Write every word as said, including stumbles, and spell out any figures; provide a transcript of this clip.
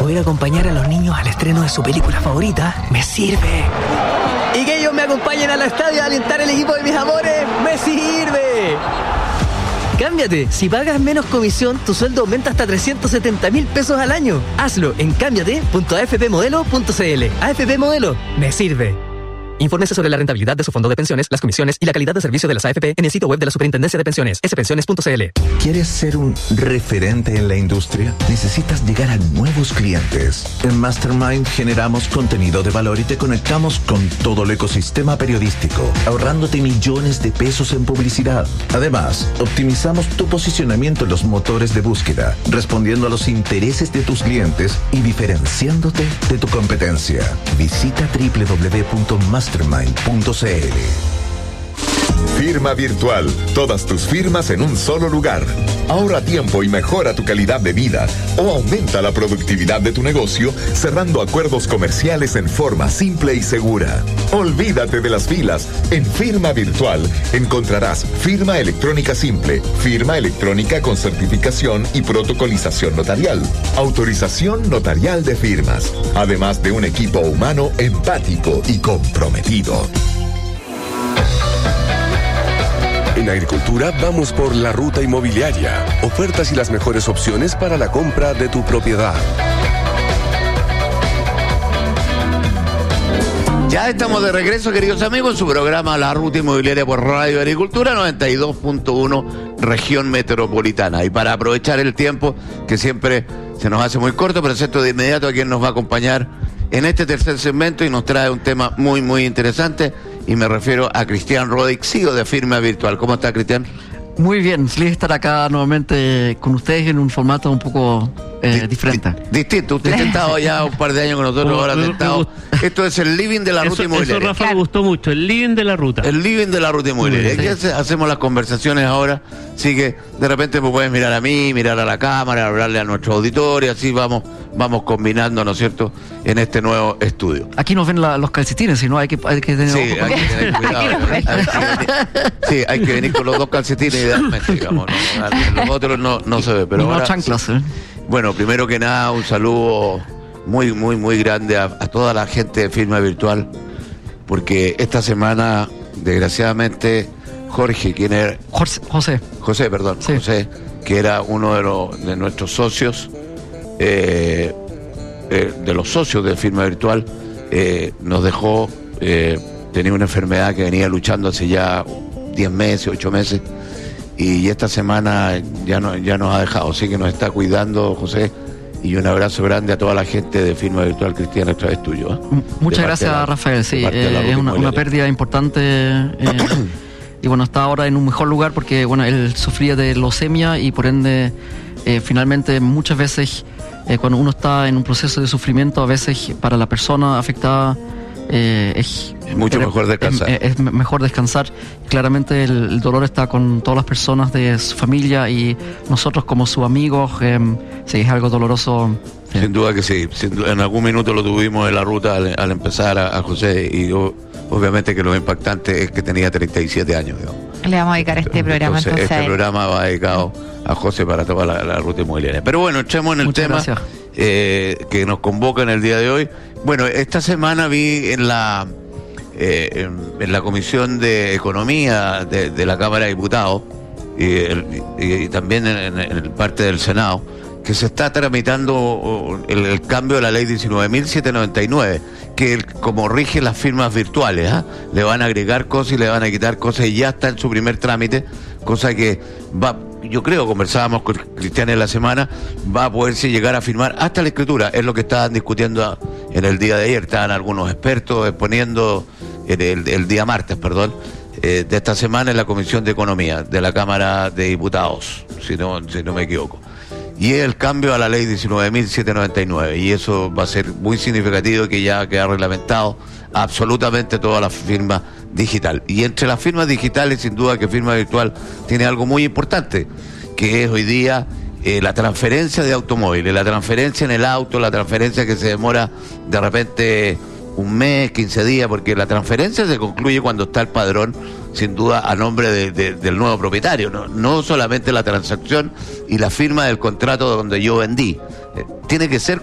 poder acompañar a los niños al estreno de su película favorita me sirve. Y que ellos me acompañen al estadio a alentar el equipo de mis amores me sirve. Cámbiate. Si pagas menos comisión, tu sueldo aumenta hasta trescientos setenta mil pesos al año. Hazlo en cámbiate punto a f p modelo punto c l. A F P Modelo me sirve. Infórmese sobre la rentabilidad de su fondo de pensiones, las comisiones y la calidad de servicio de las A F P en el sitio web de la Superintendencia de Pensiones, s pensiones punto c l. ¿Quieres ser un referente en la industria? Necesitas llegar a nuevos clientes. En Mastermind generamos contenido de valor y te conectamos con todo el ecosistema periodístico, ahorrándote millones de pesos en publicidad. Además, optimizamos tu posicionamiento en los motores de búsqueda, respondiendo a los intereses de tus clientes y diferenciándote de tu competencia. Visita doble u doble u doble u punto mastermind punto c l. Firma Virtual. Todas tus firmas en un solo lugar. Ahorra tiempo y mejora tu calidad de vida o aumenta la productividad de tu negocio cerrando acuerdos comerciales en forma simple y segura. Olvídate de las filas. En Firma Virtual encontrarás firma electrónica simple, firma electrónica con certificación y protocolización notarial, autorización notarial de firmas, además de un equipo humano empático y comprometido. En Agricultura vamos por la ruta inmobiliaria. Ofertas y las mejores opciones para la compra de tu propiedad. Ya estamos de regreso, queridos amigos, en su programa La Ruta Inmobiliaria por Radio Agricultura noventa y dos punto uno Región Metropolitana. Y para aprovechar el tiempo, que siempre se nos hace muy corto, presento de inmediato a quien nos va a acompañar en este tercer segmento y nos trae un tema muy, muy interesante. Y me refiero a Cristian Rodic, C E O de Firma Virtual. ¿Cómo está, Cristian? Muy bien, feliz de estar acá nuevamente con ustedes en un formato un poco eh, di, diferente. Di, distinto, usted ha intentado ya un par de años con nosotros, ahora ha intentado. Esto es el living de la eso, ruta inmobiliaria. Eso, Rafa, claro, me gustó mucho, el living de la ruta. El living de la ruta inmobiliaria. Sí. Aquí hace, hacemos las conversaciones ahora, así que de repente me pueden mirar a mí, mirar a la cámara, hablarle a nuestro auditorio, así vamos vamos combinando, ¿no es cierto?, en este nuevo estudio. Aquí nos ven la, los calcetines, si no hay que, hay que tener... Sí, hay que tener cuidado. hay que venir, sí, hay que venir con los dos calcetines idealmente, digamos, ¿no? Los otros no, no se ve, pero no ahora, chanclas, ¿eh? Bueno, primero que nada, un saludo muy, muy, muy grande a, a toda la gente de Firma Virtual, porque esta semana, desgraciadamente, Jorge, quien era... José. José, José perdón, sí. José, que era uno de, los, de nuestros socios, eh, eh, de los socios de Firma Virtual, eh, nos dejó, eh, tenía una enfermedad que venía luchando hace ya diez meses, ocho meses, y esta semana ya, no, ya nos ha dejado, así que nos está cuidando, José. Y un abrazo grande a toda la gente de Firma Virtual, Cristian, esta vez tuyo. ¿eh? Muchas gracias, la, Rafael. Sí, eh, es una, una pérdida importante. Eh, y bueno, está ahora en un mejor lugar porque bueno, él sufría de leucemia y por ende, eh, finalmente, muchas veces, eh, cuando uno está en un proceso de sufrimiento, a veces para la persona afectada, Eh, es, es mucho pero, mejor descansar. Es, es mejor descansar. Claramente el, el dolor está con todas las personas de su familia y nosotros como sus amigos, eh, sí, es algo doloroso. Sí. Sin duda que sí. Sin duda, en algún minuto lo tuvimos en la ruta al, al empezar a, a José y yo, obviamente que lo impactante es que tenía treinta y siete años. Digamos. Le vamos a dedicar este entonces, programa. Entonces, entonces este programa va dedicado a José para toda la, la ruta inmobiliaria. Pero bueno, echemos en el Muchas tema eh, que nos convoca en el día de hoy. Bueno, esta semana vi en la eh, en, en la Comisión de Economía de, de la Cámara de Diputados y, el, y, y también en, en el parte del Senado que se está tramitando el, el cambio de la ley diecinueve mil setecientos noventa y nueve, que el, como rige las firmas virtuales, ¿eh? Le van a agregar cosas y le van a quitar cosas y ya está en su primer trámite, cosa que va... Yo creo, conversábamos con Cristian en la semana, va a poderse llegar a firmar hasta la escritura, es lo que estaban discutiendo en el día de ayer, estaban algunos expertos exponiendo el, el, el día martes, perdón, eh, de esta semana en la Comisión de Economía de la Cámara de Diputados, si no, si no me equivoco. Y es el cambio a la ley diecinueve mil setecientos noventa y nueve, y eso va a ser muy significativo que ya queda reglamentado absolutamente todas las firmas digital. Y entre las firmas digitales, sin duda que Firma Virtual tiene algo muy importante, que es hoy día eh, la transferencia de automóviles, la transferencia en el auto, la transferencia que se demora de repente un mes, quince días, porque la transferencia se concluye cuando está el padrón, sin duda, a nombre de, de, del nuevo propietario, ¿no? No solamente la transacción y la firma del contrato donde yo vendí. Eh, tiene que ser